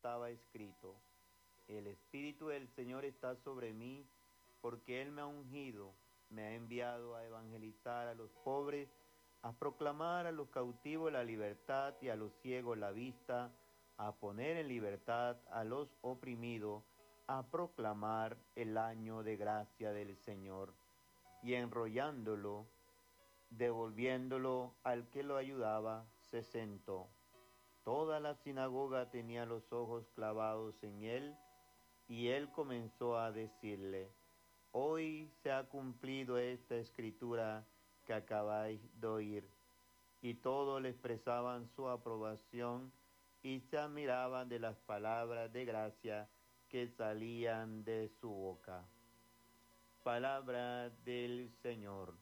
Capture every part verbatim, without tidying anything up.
estaba escrito: el Espíritu del Señor está sobre mí, porque Él me ha ungido, me ha enviado a evangelizar a los pobres, a proclamar a los cautivos la libertad y a los ciegos la vista, a poner en libertad a los oprimidos, a proclamar el año de gracia del Señor. Y enrollándolo, devolviéndolo al que lo ayudaba, se sentó. Toda la sinagoga tenía los ojos clavados en él, y él comenzó a decirle: hoy se ha cumplido esta escritura que acabáis de oír. Y todos le expresaban su aprobación y se admiraban de las palabras de gracia que salían de su boca. Palabra del Señor.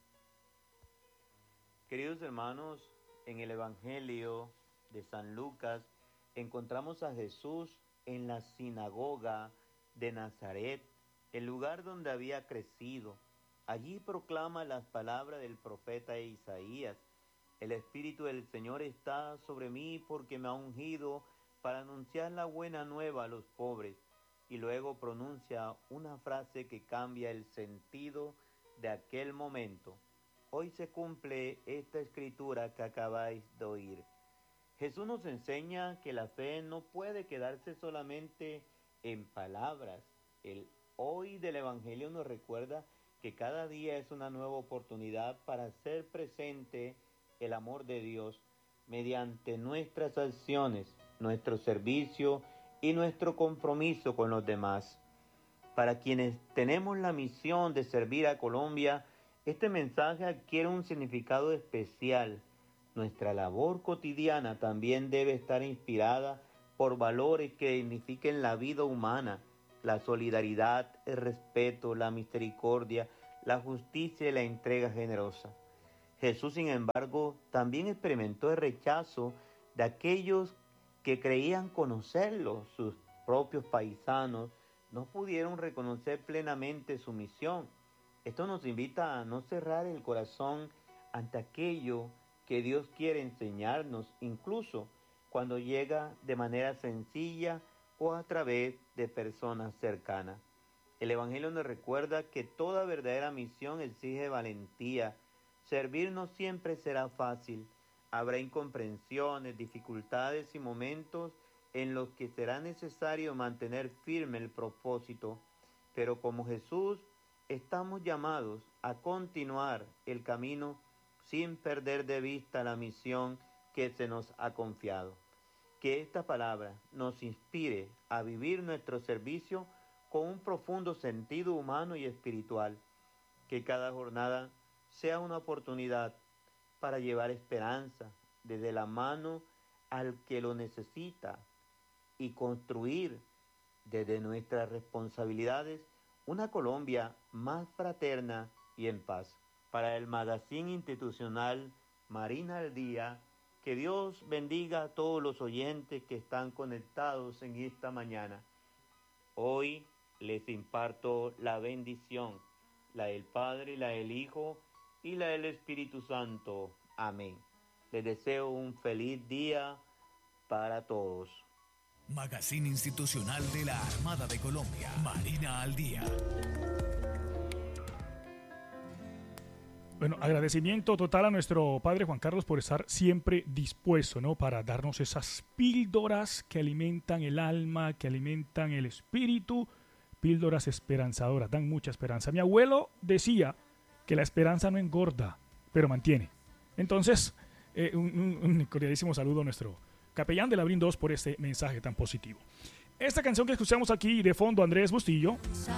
Queridos hermanos, en el Evangelio de San Lucas encontramos a Jesús en la sinagoga de Nazaret, el lugar donde había crecido. Allí proclama las palabras del profeta Isaías: el Espíritu del Señor está sobre mí porque me ha ungido para anunciar la buena nueva a los pobres. Y luego pronuncia una frase que cambia el sentido de aquel momento: hoy se cumple esta escritura que acabáis de oír. Jesús nos enseña que la fe no puede quedarse solamente en palabras. El hoy del Evangelio nos recuerda que cada día es una nueva oportunidad para hacer presente el amor de Dios mediante nuestras acciones, nuestro servicio y nuestro compromiso con los demás. Para quienes tenemos la misión de servir a Colombia, este mensaje adquiere un significado especial. Nuestra labor cotidiana también debe estar inspirada por valores que dignifiquen la vida humana: la solidaridad, el respeto, la misericordia, la justicia y la entrega generosa. Jesús, sin embargo, también experimentó el rechazo de aquellos que creían conocerlo. Sus propios paisanos no pudieron reconocer plenamente su misión. Esto nos invita a no cerrar el corazón ante aquello que Dios quiere enseñarnos, incluso cuando llega de manera sencilla o a través de personas cercanas. El Evangelio nos recuerda que toda verdadera misión exige valentía. Servir no siempre será fácil. Habrá incomprensiones, dificultades y momentos en los que será necesario mantener firme el propósito. Pero como Jesús, estamos llamados a continuar el camino sin perder de vista la misión que se nos ha confiado. Que esta palabra nos inspire a vivir nuestro servicio con un profundo sentido humano y espiritual. Que cada jornada sea una oportunidad para llevar esperanza desde la mano al que lo necesita y construir desde nuestras responsabilidades una Colombia más fraterna y en paz. Para el Magazine Institucional Marina al Día, que Dios bendiga a todos los oyentes que están conectados en esta mañana. Hoy les imparto la bendición, la del Padre, la del Hijo y la del Espíritu Santo. Amén. Les deseo un feliz día para todos. Magazine Institucional de la Armada de Colombia, Marina al Día. Bueno, agradecimiento total a nuestro padre Juan Carlos por estar siempre dispuesto, ¿no?, para darnos esas píldoras que alimentan el alma, que alimentan el espíritu, píldoras esperanzadoras, dan mucha esperanza. Mi abuelo decía que la esperanza no engorda, pero mantiene. Entonces, eh, un, un, un cordialísimo saludo a nuestro capellán de Labrín dos por este mensaje tan positivo. Esta canción que escuchamos aquí de fondo, Andrés Bustillo,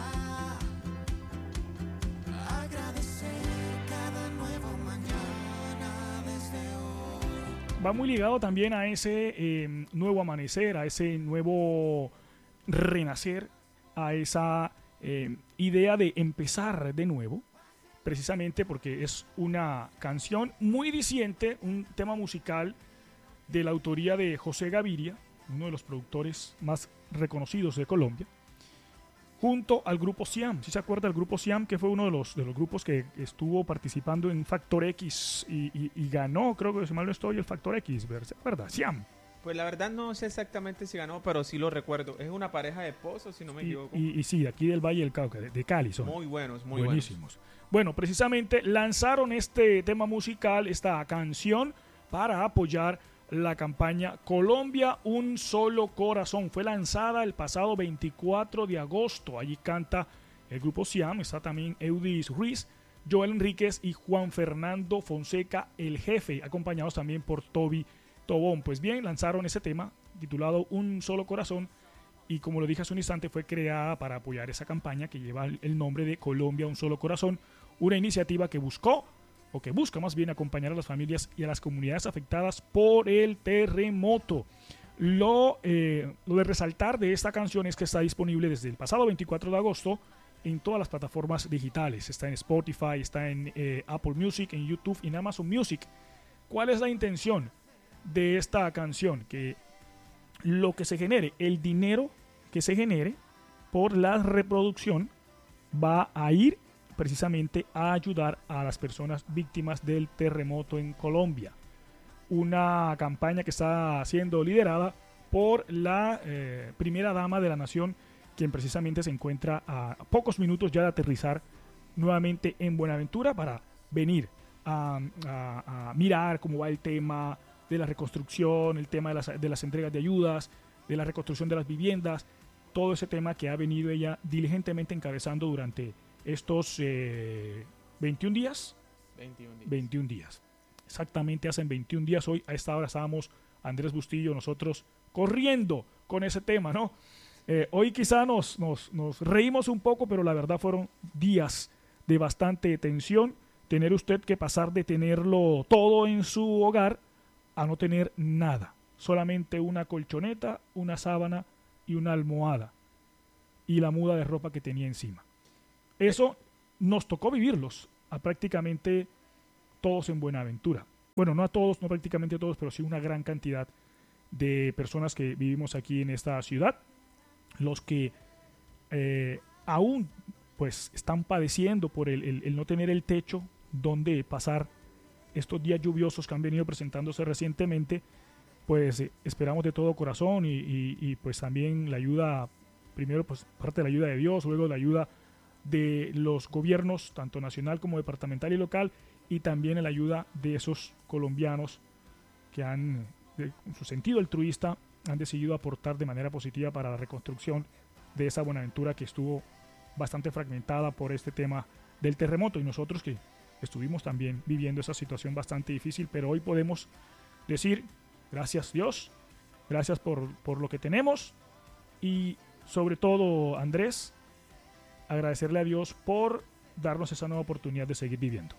va muy ligado también a ese eh, nuevo amanecer, a ese nuevo renacer, a esa eh, idea de empezar de nuevo, precisamente porque es una canción muy diciente, un tema musical de la autoría de José Gaviria, uno de los productores más reconocidos de Colombia, junto al grupo Siam. ¿Sí se acuerda del grupo Siam, que fue uno de los, de los grupos que estuvo participando en Factor X y, y, y ganó, creo que si mal no estoy, el Factor X, ¿se acuerda? Siam. Pues la verdad no sé exactamente si ganó, pero sí lo recuerdo. Es una pareja de esposos, si no me Y, equivoco. y, y sí, aquí del Valle del Cauca, de, de Cali son. Muy buenos, muy buenísimos. buenos. Bueno, precisamente lanzaron este tema musical, esta canción, para apoyar la campaña Colombia, un solo corazón. Fue lanzada el pasado veinticuatro de agosto. Allí canta el grupo Siam, está también Eudis Ruiz, Joel Enríquez y Juan Fernando Fonseca, el jefe, acompañados también por Toby Tobón. Pues bien, lanzaron ese tema titulado Un Solo Corazón y, como lo dije hace un instante, fue creada para apoyar esa campaña que lleva el nombre de Colombia, un solo corazón, una iniciativa que buscó, o que busca más bien, acompañar a las familias y a las comunidades afectadas por el terremoto. Lo, eh, lo de resaltar de esta canción es que está disponible desde el pasado veinticuatro de agosto en todas las plataformas digitales. Está en Spotify, está en eh, Apple Music, en YouTube y en Amazon Music. ¿Cuál es la intención de esta canción? Que lo que se genere, el dinero que se genere por la reproducción, va a ir precisamente a ayudar a las personas víctimas del terremoto en Colombia. Una campaña que está siendo liderada por la eh, primera dama de la nación, quien precisamente se encuentra a pocos minutos ya de aterrizar nuevamente en Buenaventura para venir a, a, a mirar cómo va el tema de la reconstrucción, el tema de las, de las entregas de ayudas, de la reconstrucción de las viviendas, todo ese tema que ha venido ella diligentemente encabezando durante estos eh, veintiún días. veintiún días. veintiún días. Exactamente, hacen veintiún días. Hoy a esta hora estábamos Andrés Bustillo, nosotros corriendo con ese tema, ¿no? Eh, hoy quizá nos, nos, nos reímos un poco, pero la verdad fueron días de bastante tensión. Tener usted que pasar de tenerlo todo en su hogar a no tener nada, solamente una colchoneta, una sábana y una almohada y la muda de ropa que tenía encima. Eso nos tocó vivirlos a prácticamente todos en Buenaventura. Bueno, no a todos, no prácticamente todos, pero sí una gran cantidad de personas que vivimos aquí en esta ciudad, los que eh, aún pues están padeciendo por el, el, el no tener el techo donde pasar estos días lluviosos que han venido presentándose recientemente. Pues eh, esperamos de todo corazón y, y, y pues también la ayuda, primero pues parte de la ayuda de Dios, luego la ayuda de los gobiernos, tanto nacional como departamental y local, y también la ayuda de esos colombianos que han, en su sentido altruista, han decidido aportar de manera positiva para la reconstrucción de esa Buenaventura que estuvo bastante fragmentada por este tema del terremoto, y nosotros que estuvimos también viviendo esa situación bastante difícil, pero hoy podemos decir gracias Dios, gracias por, por lo que tenemos, y sobre todo, Andrés, agradecerle a Dios por darnos esa nueva oportunidad de seguir viviendo.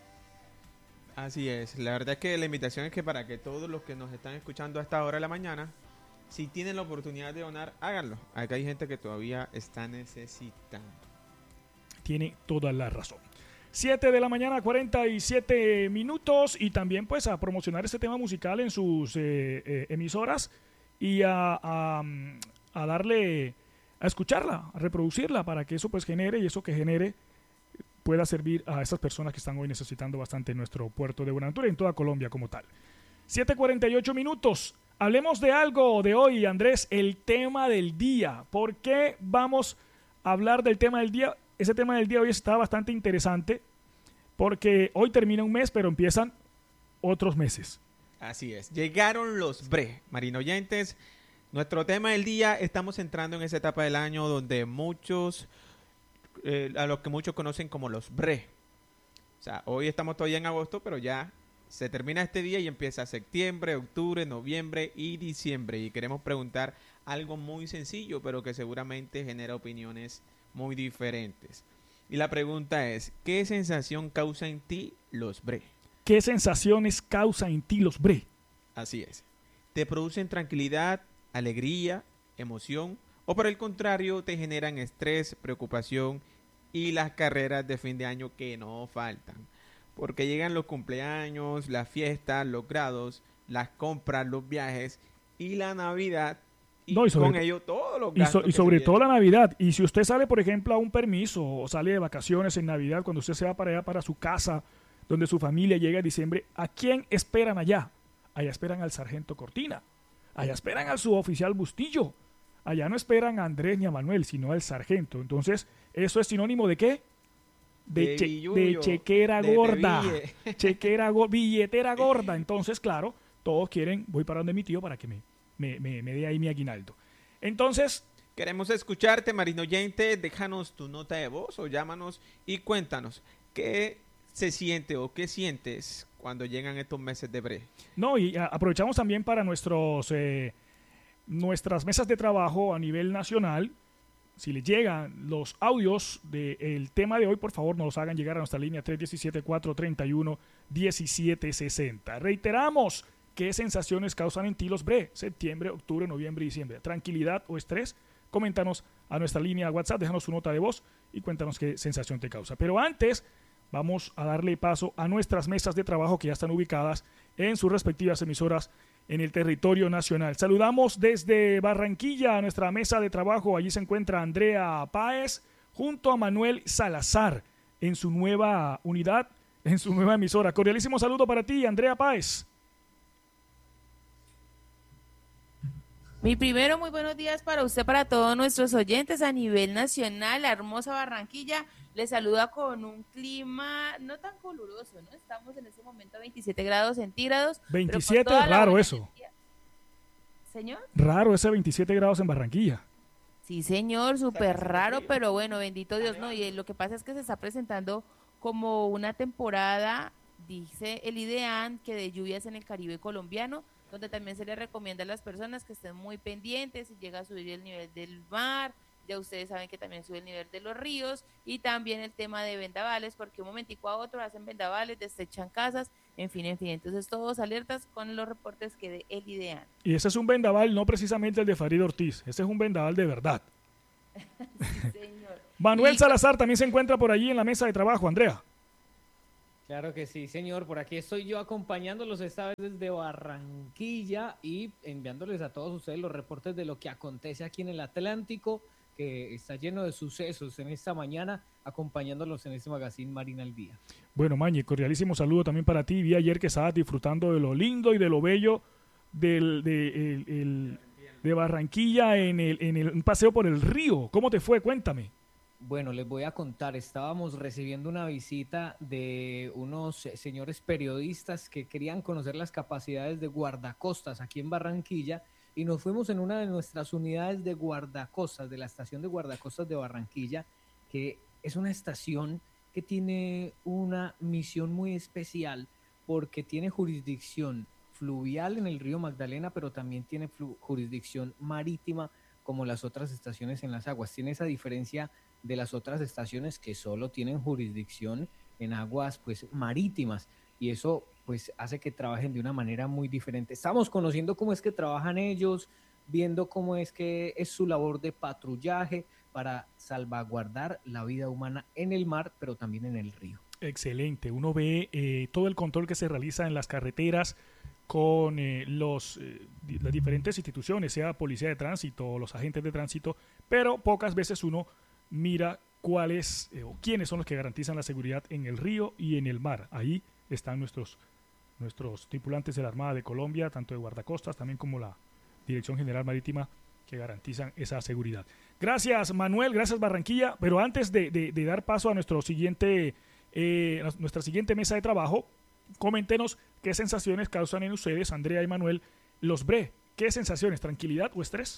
Así es, la verdad es que la invitación es que para que todos los que nos están escuchando a esta hora de la mañana, si tienen la oportunidad de donar, háganlo. Acá hay gente que todavía está necesitando. Tiene toda la razón. siete de la mañana, cuarenta y siete minutos, y también pues a promocionar este tema musical en sus eh, eh, emisoras y a, a, a darle, a escucharla, a reproducirla para que eso pues genere, y eso que genere pueda servir a esas personas que están hoy necesitando bastante en nuestro puerto de Buenaventura y en toda Colombia como tal. siete cuarenta y ocho minutos. Hablemos de algo de hoy, Andrés, el tema del día. ¿Por qué vamos a hablar del tema del día? Ese tema del día hoy está bastante interesante porque hoy termina un mes, pero empiezan otros meses. Así es. Llegaron los bre, marino oyentes. Nuestro tema del día, estamos entrando en esa etapa del año donde muchos, eh, a los que muchos conocen como los bre. O sea, hoy estamos todavía en agosto, pero ya se termina este día y empieza septiembre, octubre, noviembre y diciembre. Y queremos preguntar algo muy sencillo, pero que seguramente genera opiniones muy diferentes. Y la pregunta es, ¿qué sensación causa en ti los bre? ¿Qué sensaciones causa en ti los bre? Así es. ¿Te producen tranquilidad, alegría, emoción? ¿O por el contrario te generan estrés, preocupación y las carreras de fin de año que no faltan? Porque llegan los cumpleaños, las fiestas, los grados, las compras, los viajes y la Navidad. Y, no, y con to- ello todos los gastos. Y, so- y sobre todo la Navidad. Y si usted sale, por ejemplo, a un permiso o sale de vacaciones en Navidad, cuando usted se va para allá, para su casa, donde su familia llega en diciembre, ¿a quién esperan allá? Allá esperan al sargento Cortina. Allá esperan al suboficial Bustillo. Allá no esperan a Andrés ni a Manuel, sino al sargento. Entonces, ¿eso es sinónimo de qué? De, De che- billullo, de chequera de gorda. tebille. Chequera go- billetera gorda. Entonces, claro, todos quieren, voy para donde mi tío para que me, me, me, me dé ahí mi aguinaldo. Entonces, Queremos escucharte, marino oyente. Déjanos tu nota de voz o llámanos y cuéntanos qué se siente o qué sientes cuando llegan estos meses de bre. no, y a- aprovechamos también para nuestros eh, nuestras mesas de trabajo a nivel nacional. Si les llegan los audios del tema de hoy, por favor, nos los hagan llegar a nuestra línea tres uno siete, cuatro tres uno, uno siete seis cero. Reiteramos, ¿qué sensaciones causan en ti los bre? Septiembre, octubre, noviembre y diciembre. ¿Tranquilidad o estrés? Coméntanos a nuestra línea WhatsApp, déjanos su nota de voz y cuéntanos qué sensación te causa. Pero antes, vamos a darle paso a nuestras mesas de trabajo que ya están ubicadas en sus respectivas emisoras en el territorio nacional. Saludamos desde Barranquilla a nuestra mesa de trabajo. Allí se encuentra Andrea Páez junto a Manuel Salazar en su nueva unidad, en su nueva emisora. Cordialísimo saludo para ti, Andrea Páez. Mi primero, muy buenos días para usted, para todos nuestros oyentes a nivel nacional. La hermosa Barranquilla les saluda con un clima no tan caluroso, ¿no? Estamos en este momento a veintisiete grados centígrados. pero con veintisiete, toda la raro buena eso. energía. ¿Señor? Raro ese veintisiete grados en Barranquilla. Sí, señor, súper raro, pero bueno, bendito Dios, ¿no? Y lo que pasa es que se está presentando como una temporada, dice el IDEAN, que de lluvias en el Caribe colombiano, donde también se les recomienda a las personas que estén muy pendientes si llega a subir el nivel del mar. Ya ustedes saben que también sube el nivel de los ríos, y también el tema de vendavales, porque un momentico a otro hacen vendavales, destechan casas, en fin, en fin. Entonces todos alertas con los reportes que de el IDEAN. Y ese es un vendaval, no precisamente el de Farid Ortiz. Ese es un vendaval de verdad. Sí, señor. Manuel Y- Salazar también se encuentra por allí en la mesa de trabajo, Andrea. Claro que sí, señor. Por aquí estoy yo acompañándolos esta vez desde Barranquilla y enviándoles a todos ustedes los reportes de lo que acontece aquí en el Atlántico, que está lleno de sucesos en esta mañana, acompañándolos en este magazine Marina al Día. Bueno, Mañe, cordialísimo saludo también para ti. Vi ayer que estabas disfrutando de lo lindo y de lo bello del, de, el- el- de Barranquilla en, el, en el, un paseo por el río. ¿Cómo te fue? Cuéntame. Bueno, les voy a contar, estábamos recibiendo una visita de unos eh, señores periodistas que querían conocer las capacidades de guardacostas aquí en Barranquilla, y nos fuimos en una de nuestras unidades de guardacostas, de la estación de guardacostas de Barranquilla, que es una estación que tiene una misión muy especial porque tiene jurisdicción fluvial en el río Magdalena, pero también tiene flu- jurisdicción marítima como las otras estaciones en las aguas. Tiene esa diferencia de las otras estaciones que solo tienen jurisdicción en aguas pues marítimas, y eso pues hace que trabajen de una manera muy diferente. Estamos conociendo cómo es que trabajan ellos, viendo cómo es que es su labor de patrullaje para salvaguardar la vida humana en el mar, pero también en el río. Excelente. Uno ve eh, todo el control que se realiza en las carreteras con eh, los, eh, di- las diferentes instituciones, sea policía de tránsito o los agentes de tránsito, pero pocas veces uno mira cuáles eh, o quiénes son los que garantizan la seguridad en el río y en el mar. Ahí están nuestros, nuestros tripulantes de la Armada de Colombia, tanto de guardacostas también como la Dirección General Marítima, que garantizan esa seguridad. Gracias, Manuel, gracias, Barranquilla. Pero antes de, de- de dar paso a nuestro siguiente, eh, a nuestra siguiente mesa de trabajo, coméntenos qué sensaciones causan en ustedes, Andrea y Manuel, los bre. ¿Qué sensaciones? ¿Tranquilidad o estrés?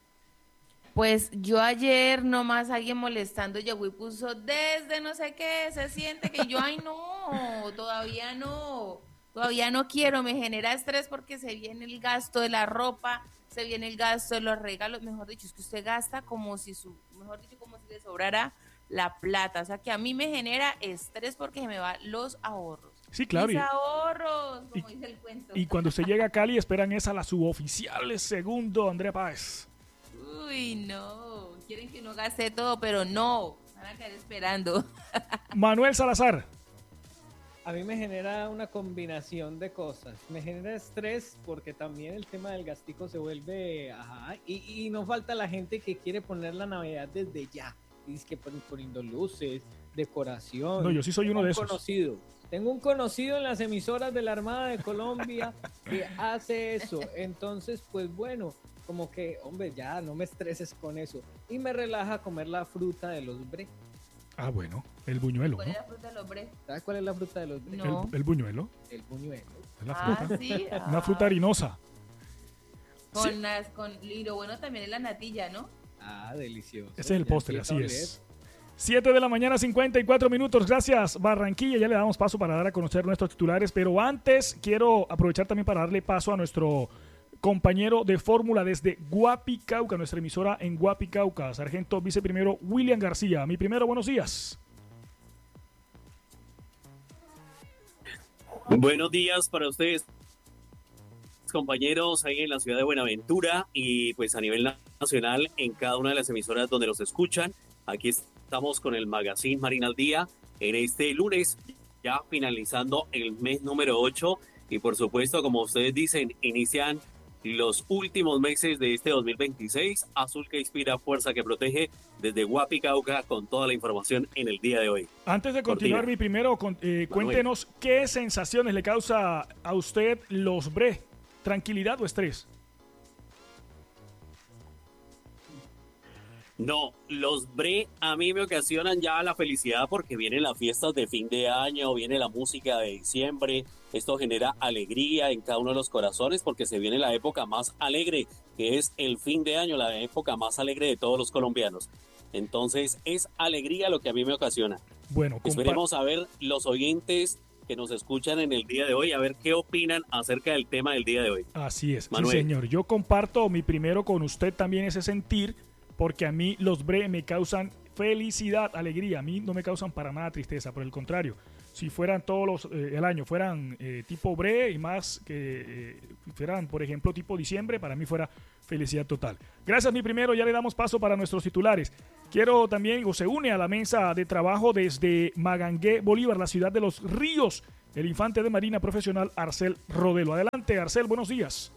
Pues yo ayer nomás alguien molestando, llegó y puso desde no sé qué, se siente que yo, ay no, todavía no, todavía no quiero, me genera estrés porque se viene el gasto de la ropa, se viene el gasto de los regalos, mejor dicho, es que usted gasta como si su, mejor dicho, como si le sobrara la plata, o sea que a mí me genera estrés porque se me van los ahorros. Sí, claro. Mis Y, ahorros, como y- dice el cuento. y cuando usted llega a Cali, esperan esa la suboficial segundo, Andrea Páez. Uy, no, quieren que uno gaste todo, pero no, van a quedar esperando. Manuel Salazar. A mí me genera una combinación de cosas. Me genera estrés porque también el tema del gastico se vuelve... Ajá, y, y no falta la gente que quiere poner la Navidad desde ya. Y es que pon- poniendo luces, decoración. No, yo sí soy uno Un de esos. conocido. Tengo un conocido en las emisoras de la Armada de Colombia que hace eso. Entonces, pues bueno, como que, hombre, ya no me estreses con eso. Y me relaja comer la fruta de los bre. Ah, bueno, el buñuelo, ¿Cuál ¿no? es la fruta de los bre? ¿Sabes cuál es la fruta de los bre? No. El, el buñuelo, El buñuelo. es la Ah, fruta. sí. Una Ah. fruta harinosa. Con Sí. las, con, y lo bueno también es la natilla, ¿no? Ah, delicioso. Ese es el Ya postre, empieza así a oler. es. siete de la mañana, cincuenta y cuatro minutos. Gracias, Barranquilla. Ya le damos paso para dar a conocer nuestros titulares, pero antes quiero aprovechar también para darle paso a nuestro compañero de fórmula desde Guapicauca, nuestra emisora en Guapicauca, sargento viceprimero William García. Mi primero, buenos días. Buenos días para ustedes, compañeros, ahí en la ciudad de Buenaventura y pues a nivel nacional en cada una de las emisoras donde nos escuchan. Aquí estamos con el Magazine Marina al Día en este lunes, ya finalizando el mes número ocho y por supuesto, como ustedes dicen, inician los últimos meses de este dos mil veintiséis. Azul que inspira, fuerza que protege, desde Guapicauca con toda la información en el día de hoy. Antes de continuar, Cortina. mi primero, con- eh, cuéntenos qué sensaciones le causa a usted los bre, tranquilidad o estrés. No, los bre a mí me ocasionan ya la felicidad porque vienen las fiestas de fin de año, viene la música de diciembre, esto genera alegría en cada uno de los corazones porque se viene la época más alegre, que es el fin de año, la época más alegre de todos los colombianos. Entonces es alegría lo que a mí me ocasiona. Bueno, compa- Esperemos a ver los oyentes que nos escuchan en el día de hoy, a ver qué opinan acerca del tema del día de hoy. así es, Manuel. sí señor. Yo comparto mi primero con usted también ese sentir, porque a mí los bre me causan felicidad, alegría. A mí no me causan para nada tristeza, por el contrario. Si fueran todos los, eh, el año, fueran eh, tipo bre y más que eh, fueran, por ejemplo, tipo diciembre, para mí fuera felicidad total. Gracias, mi primero. Ya le damos paso para nuestros titulares. Quiero también, o se une a la mesa de trabajo desde Magangué, Bolívar, la ciudad de los ríos, el infante de Marina profesional Arcel Rodelo. Adelante, Arcel, buenos días.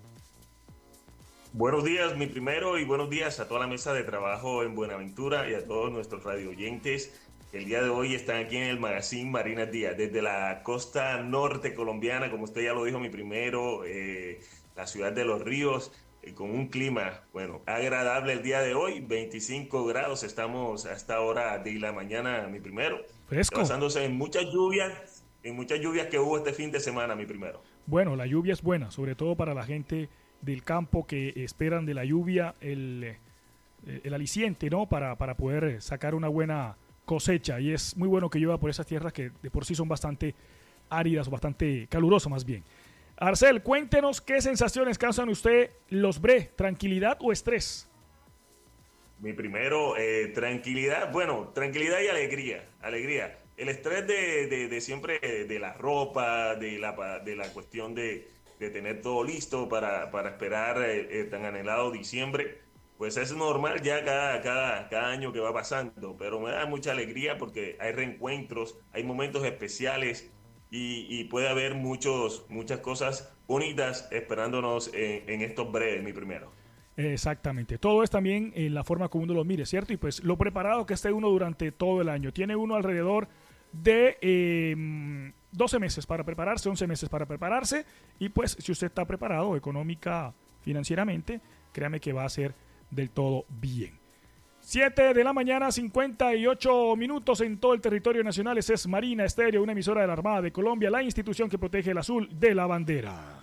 Buenos días, mi primero, y buenos días a toda la mesa de trabajo en Buenaventura y a todos nuestros radio oyentes. El día de hoy están aquí en el Magazine Marina Díaz, desde la costa norte colombiana, como usted ya lo dijo, mi primero, eh, la ciudad de los ríos, eh, con un clima, bueno, agradable el día de hoy, veinticinco grados, estamos a esta hora de la mañana, mi primero. Fresco. Basándose en muchas lluvias, en muchas lluvias que hubo este fin de semana, mi primero. Bueno, la lluvia es buena, sobre todo para la gente del campo que esperan de la lluvia el, eh, el aliciente, ¿no? Para, para poder sacar una buena cosecha. Y es muy bueno que llueva por esas tierras que de por sí son bastante áridas o bastante calurosas más bien. Arcel, cuéntenos qué sensaciones causan usted los bre, tranquilidad o estrés. Mi primero, eh, tranquilidad, bueno, tranquilidad y alegría, alegría. El estrés de, de, de siempre, de, de la ropa, de la, de la cuestión de, de tener todo listo para, para esperar eh, eh, tan anhelado diciembre, pues es normal ya cada, cada, cada año que va pasando, pero me da mucha alegría porque hay reencuentros, hay momentos especiales y, y puede haber muchos, muchas cosas bonitas esperándonos en, en estos breves, mi primero. Exactamente. Todo es también en la forma como uno lo mire, ¿cierto? Y pues lo preparado que esté uno durante todo el año. Tiene uno alrededor de eh, doce meses para prepararse, once meses para prepararse. Y pues si usted está preparado económica, financieramente, créame que va a ser del todo bien. siete de la mañana, cincuenta y ocho minutos en todo el territorio nacional. Esa es Marina Estéreo, una emisora de la Armada de Colombia, la institución que protege el azul de la bandera.